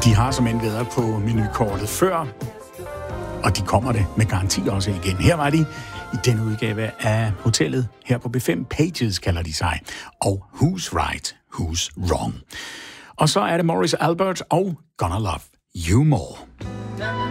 De har som været på menukortet før, og de kommer det med garanti også igen. Her var de i denne udgave af Hotellet her på B5. Pages kalder de sig. Og Who's Right, Who's Wrong. Og så er det Morris Albert og Gonna Love You More.